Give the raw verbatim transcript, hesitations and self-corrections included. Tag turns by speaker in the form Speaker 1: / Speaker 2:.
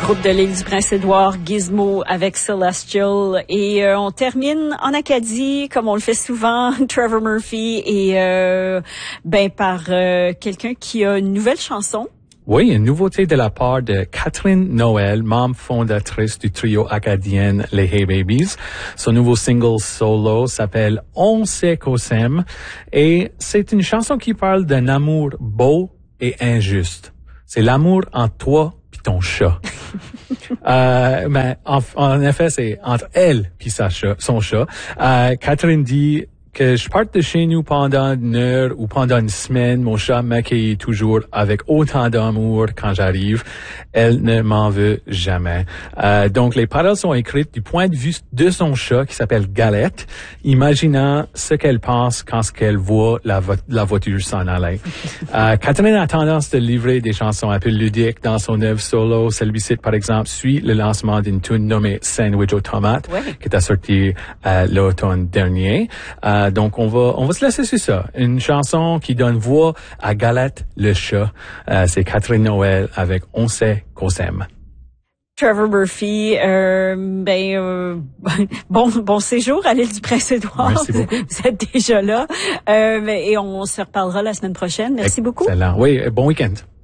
Speaker 1: groupe de l'île du Prince-Édouard, Gizmo avec Celestial. Et euh, on termine en Acadie, comme on le fait souvent, Trevor Murphy, et euh, ben par euh, quelqu'un qui a une nouvelle chanson.
Speaker 2: Oui, une nouveauté de la part de Catherine Noël, membre fondatrice du trio acadien Les Hey Babies. Son nouveau single solo s'appelle On sait qu'on s'aime et c'est une chanson qui parle d'un amour beau et injuste. C'est l'amour entre toi puis ton chat. euh, mais en, en effet, c'est entre elle puis sa chat, son chat. Euh, Catherine dit que je parte de chez nous pendant une heure ou pendant une semaine, mon chat m'accueille toujours avec autant d'amour quand j'arrive. Elle ne m'en veut jamais. Euh, donc, les paroles sont écrites du point de vue de son chat qui s'appelle Galette, imaginant ce qu'elle pense quand ce qu'elle voit la, vo- la voiture s'en aller. Euh, Catherine a tendance de livrer des chansons un peu ludiques dans son œuvre solo. Celui-ci, par exemple, suit le lancement d'une tune nommée Sandwich aux tomates,
Speaker 1: Ouais.
Speaker 2: qui est sortie euh, l'automne dernier. Euh, donc, on va on va se laisser sur ça. Une chanson qui donne voix à Galette le chat. Euh, c'est Catherine Noël avec On sait qu'on s'aime.
Speaker 1: Trevor Murphy, euh, ben euh, bon bon séjour à l'île du Prince-Édouard.
Speaker 2: Merci beaucoup.
Speaker 1: Vous êtes déjà là. Euh, et on se reparlera la semaine prochaine. Merci beaucoup.
Speaker 2: Excellent. Oui, bon week-end.